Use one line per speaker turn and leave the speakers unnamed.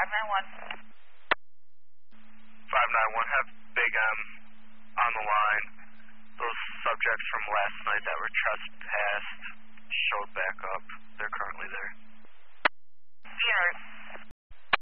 591.
591, have Big M on the line. Those subjects from last night that were trespassed, show